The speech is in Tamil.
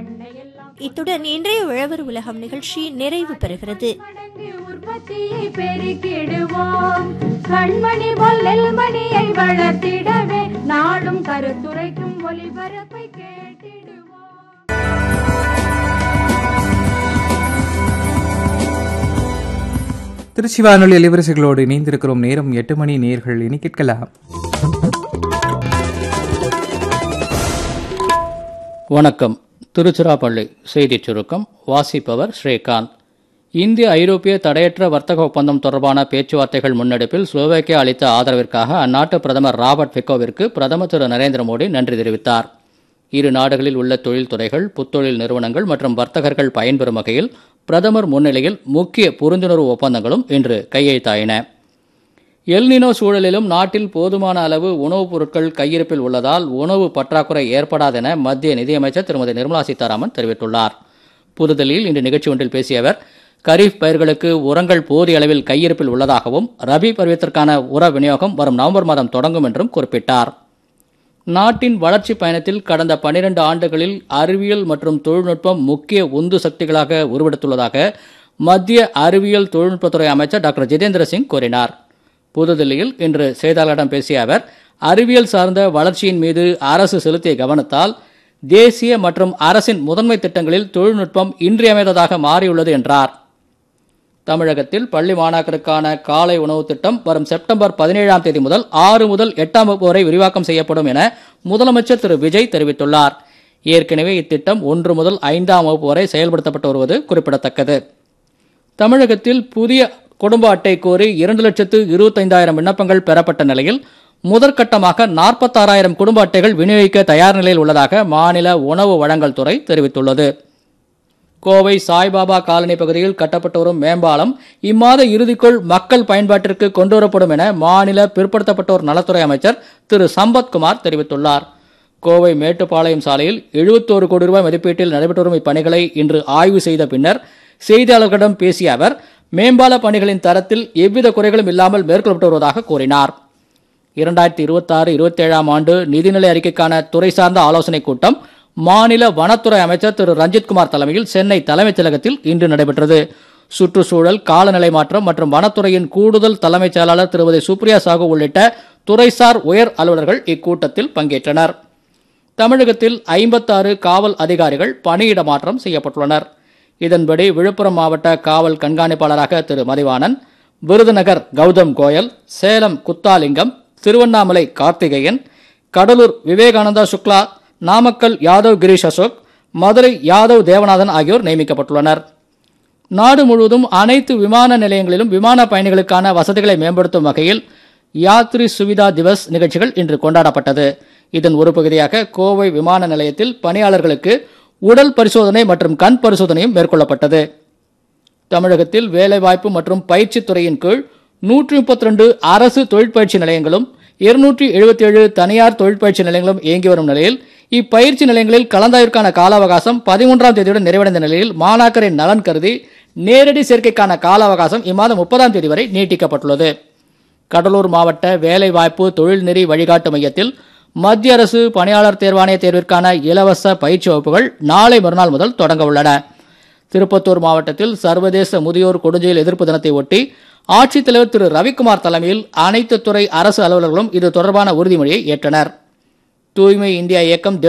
இத்துடன் இன்றைய உழவர் உலகம் நிகழ்ச்சி நிறைவு பெறுகிறது. உற்பத்தியை பெருக்கிடுவோம், கண்மணி பொல்லில் மணியை வளர்த்திடவே நாடும் கருத்துரைக்கும் ஒலிபரப்பை கேட்டிடுவோம். திருச்சி வானொலி அலைவரிசைகளோடு இணைந்திருக்கிறோம். நேரம் 8 மணி. நேர்கள் இனி கேட்கலாம். வணக்கம். திருச்சிராப்பள்ளி செய்திச் சுருக்கம் வாசிப்பவர் ஸ்ரீகாந்த். இந்திய ஐரோப்பிய தடையற்ற வர்த்தக ஒப்பந்தம் தொடர்பான பேச்சுவார்த்தைகள் முன்னெடுப்பில் ஸ்லோவேக்கியா அளித்த ஆதரவிற்காக அந்நாட்டு பிரதமர் ராபர்ட் ஃபிகோவிற்கு பிரதமர் திரு நரேந்திர மோடி நன்றி தெரிவித்தார். இரு நாடுகளில் உள்ள தொழில்துறைகள், புத்தொழில் நிறுவனங்கள் மற்றும் வர்த்தகர்கள் பயன்பெறும் வகையில் பிரதமர் முன்னிலையில் முக்கிய புரிந்துணர்வு ஒப்பந்தங்களும் இன்று கையெழுத்தாயின. எல்னினோ சூழலிலும் நாட்டில் போதுமான அளவு உணவுப் பொருட்கள் கையிருப்பில் உள்ளதால் உணவு பற்றாக்குறை ஏற்படாதென மத்திய நிதியமைச்சர் திருமதி நிர்மலா சீதாராமன் தெரிவித்துள்ளார். புதுதில்லியில் இன்று நிகழ்ச்சி ஒன்றில் பேசிய அவர், கரீஃப் பயிர்களுக்கு உரங்கள் போதிய அளவில் கையிருப்பில் உள்ளதாகவும் ரபி பருவத்திற்கான உர விநியோகம் வரும் நவம்பர் மாதம் தொடங்கும் என்றும் குறிப்பிட்டார். நாட்டின் வளர்ச்சி பயணத்தில் கடந்த 12 ஆண்டுகளில் அறிவியல் மற்றும் தொழில்நுட்பம் முக்கிய உந்து சக்திகளாக உருவெடுத்துள்ளதாக மத்திய அறிவியல் தொழில்நுட்பத்துறை அமைச்சர் டாக்டர் ஜிதேந்திர சிங் கூறினார். புதுதில்லியில் இன்று செய்தியாளர்களிடம் பேசிய அவர், அறிவியல் சார்ந்த வளர்ச்சியின் மீது அரசு செலுத்திய கவனத்தால் தேசிய மற்றும் அரசின் முதன்மை திட்டங்களில் தொழில்நுட்பம் இன்றியமையாததாக மாறியுள்ளது என்றார். தமிழகத்தில் பள்ளி மாணாக்கருக்கான காலை உணவு திட்டம் வரும் செப்டம்பர் 17ஆம் தேதி முதல் 6 முதல் 8ஆம் வகுப்பு வரை விரிவாக்கம் செய்யப்படும் என முதலமைச்சர் திரு விஜய் தெரிவித்துள்ளார். ஏற்கனவே இத்திட்டம் 1 முதல் 5ஆம் வகுப்பு வரை செயல்படுத்தப்பட்டு வருவது குறிப்பிடத்தக்கது. தமிழகத்தில் புதிய குடும்ப அட்டை கோரி 2,25,000 விண்ணப்பங்கள் பெறப்பட்ட நிலையில் முதற்கட்டமாக 46,000 குடும்ப அட்டைகள் விநியோகிக்க தயார் நிலையில் உள்ளதாக மாநில உணவு வழங்கல் துறை தெரிவித்துள்ளது. கோவை சாய்பாபா காலனி பகுதியில் கட்டப்பட்டு வரும் மேம்பாலம் இம்மாத இறுதிக்குள் மக்கள் பயன்பாட்டிற்கு கொண்டுவரப்படும் என மாநில பிற்படுத்தப்பட்டோர் நலத்துறை அமைச்சர் திரு சம்பத்குமார் தெரிவித்துள்ளார். கோவை மேட்டுப்பாளையம் சாலையில் 71 கோடி ரூபாய் மதிப்பீட்டில் நடைபெற்று வரும் இப்பணிகளை இன்று ஆய்வு செய்த பின்னர் செய்தியாளர்களிடம் பேசிய அவர், மேம்பால பணிகளின் தரத்தில் எவ்வித குறைகளும் இல்லாமல் மேற்கொள்ளப்பட்டு வருவதாக கூறினார். 2026-27ஆம் ஆண்டு நிதிநிலை அறிக்கைக்கான துறை சார்ந்த ஆலோசனைக் கூட்டம் மாநில வனத்துறை அமைச்சர் திரு ரஞ்சித்குமார் தலைமையில் சென்னை தலைமைச் செயலகத்தில் இன்று நடைபெற்றது. சுற்றுச்சூழல், காலநிலை மாற்றம் மற்றும் வனத்துறையின் கூடுதல் தலைமைச் செயலாளர் திருமதி சுப்ரியா சாகு உள்ளிட்ட துறைசார் உயர் அலுவலர்கள் இக்கூட்டத்தில் பங்கேற்றனர். தமிழகத்தில் 56 காவல் அதிகாரிகள் பணியிட மாற்றம் செய்யப்பட்டுள்ளனர். இதன்படி விழுப்புரம் மாவட்ட காவல் கண்காணிப்பாளராக திரு மதிவாணன், விருதுநகர் கௌதம் கோயல், சேலம் குத்தாலிங்கம், திருவண்ணாமலை கார்த்திகேயன், கடலூர் விவேகானந்தா சுக்லா, நாமக்கல் யாதவ் கிரீஷ் அசோக், மதுரை யாதவ் தேவநாதன் ஆகியோர் நியமிக்கப்பட்டுள்ளனர். நாடு முழுவதும் அனைத்து விமான நிலையங்களிலும் விமான பயணிகளுக்கான வசதிகளை மேம்படுத்தும் வகையில் யாத்ரி சுவிதா திவஸ் நிகழ்ச்சிகள் இன்று கொண்டாடப்பட்டது. இதன் ஒரு பகுதியாக கோவை விமான நிலையத்தில் பணியாளர்களுக்கு உடல் பரிசோதனை மற்றும் கண் பரிசோதனையும் மேற்கொள்ளப்பட்டது. தமிழகத்தில் வேலைவாய்ப்பு மற்றும் பயிற்சி துறையின் கீழ் 132 அரசு தொழிற்பயிற்சி நிலையங்களும் 277 தனியார் தொழிற்பயிற்சி நிலையங்களும் இயங்கி வரும் நிலையில் இப்பயிற்சி நிலையங்களில் கலந்தாய்விற்கான கால அவகாசம் 13ஆம் தேதியுடன் நிறைவடைந்த நிலையில் மாணாக்கரின் நலன் கருதி நேரடி சேர்க்கைக்கான கால அவகாசம் இம்மாதம் 30ஆம் தேதி வரை நீட்டிக்கப்பட்டுள்ளது. கடலூர் மாவட்ட வேலைவாய்ப்பு தொழில்நெறி வழிகாட்டு மையத்தில் மத்திய அரசு பணியாளர் தேர்வாணைய தேர்விற்கான இலவச பயிற்சி வகுப்புகள் நாளை மறுநாள் முதல் தொடங்க உள்ளன. திருப்பத்தூர் மாவட்டத்தில் சர்வதேச முதியோர் கொடுஞ்செயல் எதிர்ப்பு தினத்தை ஒட்டி ஆட்சித்தலைவர் திரு ரவிக்குமார் தலைமையில் அனைத்து துறை அரசு அலுவலர்களும் இது தொடர்பான உறுதிமொழியை ஏற்றனர். தூய்மை இந்தியா இயக்கம்